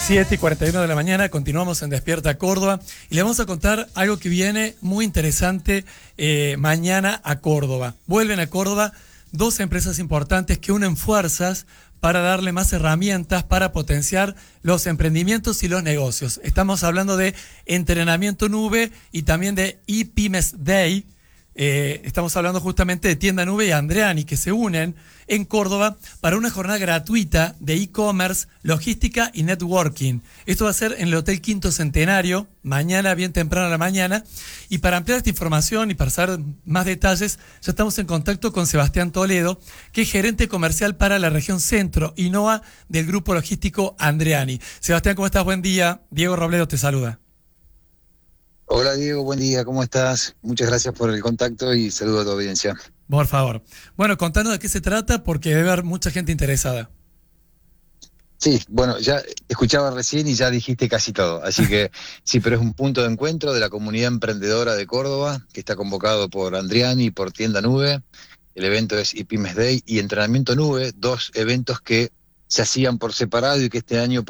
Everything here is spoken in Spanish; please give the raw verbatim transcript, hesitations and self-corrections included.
siete y cuarenta y uno de la mañana, continuamos en Despierta Córdoba y le vamos a contar algo que viene muy interesante eh, mañana a Córdoba. Vuelven a Córdoba dos empresas importantes que unen fuerzas para darle más herramientas para potenciar los emprendimientos y los negocios. Estamos hablando de Entrenamiento Nube y también de ePymes Day. Eh, estamos hablando justamente de Tienda Nube y Andreani, que se unen en Córdoba para una jornada gratuita de e-commerce, logística y networking. Esto va a ser en el Hotel Quinto Centenario, mañana, bien temprano a la mañana. Y para ampliar esta información y para saber más detalles, ya estamos en contacto con Sebastián Toledo, que es gerente comercial para la región Centro y N O A del grupo logístico Andreani. Sebastián, ¿cómo estás? Buen día. Diego Robledo te saluda. Hola Diego, buen día, ¿cómo estás? Muchas gracias por el contacto y saludo a tu audiencia. Por favor. Bueno, contanos de qué se trata porque debe haber mucha gente interesada. Sí, bueno, ya escuchaba recién y ya dijiste casi todo, así que sí, pero es un punto de encuentro de la comunidad emprendedora de Córdoba, que está convocado por Andreani y por Tienda Nube. El evento es ePymes Day y Entrenamiento Nube, dos eventos que se hacían por separado y que este año